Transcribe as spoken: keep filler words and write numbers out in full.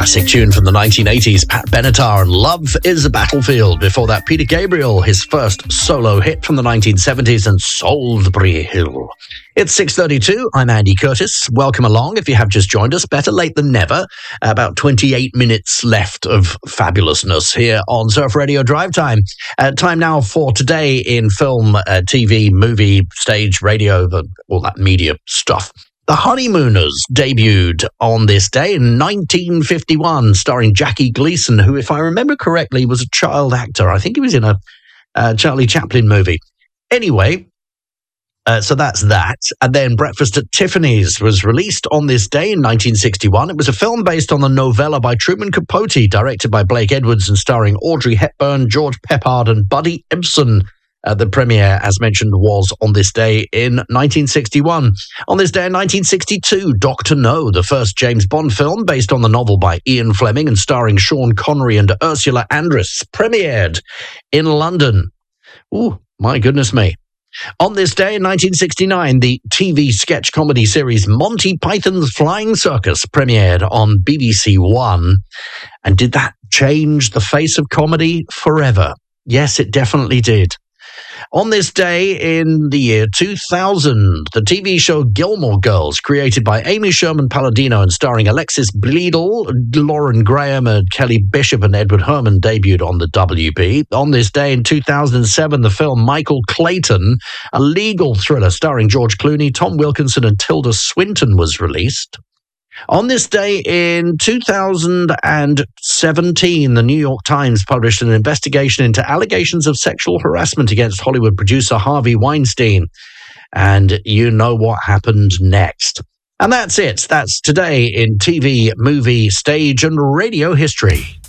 Classic tune from the nineteen eighties, Pat Benatar and Love is a Battlefield. Before that, Peter Gabriel, his first solo hit from the nineteen seventies, and Salisbury Hill. It's six thirty-two. I'm Andy Curtis. Welcome along. If you have just joined us, better late than never. About twenty-eight minutes left of fabulousness here on Surf Radio Drive Time. Uh, time now for today in film, uh, T V, movie, stage, radio, the, all that media stuff. The Honeymooners debuted on this day in nineteen fifty-one, starring Jackie Gleason, who, if I remember correctly, was a child actor. I think he was in a uh, Charlie Chaplin movie. Anyway, uh, so that's that. And then Breakfast at Tiffany's was released on this day in nineteen sixty-one. It was a film based on the novella by Truman Capote, directed by Blake Edwards and starring Audrey Hepburn, George Peppard and Buddy Ebsen. Uh, the premiere, as mentioned, was on this day in nineteen sixty-one. On this day in nineteen sixty-two, Doctor No, the first James Bond film based on the novel by Ian Fleming and starring Sean Connery and Ursula Andress, premiered in London. Ooh, my goodness me. On this day in nineteen sixty-nine, the T V sketch comedy series Monty Python's Flying Circus premiered on B B C One. And did that change the face of comedy forever? Yes, it definitely did. On this day in the year two thousand, the T V show Gilmore Girls, created by Amy Sherman Palladino and starring Alexis Bledel, Lauren Graham, and Kelly Bishop and Edward Herrmann, debuted on the W B. On this day in two thousand seven, the film Michael Clayton, a legal thriller starring George Clooney, Tom Wilkinson and Tilda Swinton, was released. On this day in two thousand seventeen, the New York Times published an investigation into allegations of sexual harassment against Hollywood producer Harvey Weinstein. And you know what happened next. And that's it. That's today in T V, movie, stage, and radio history.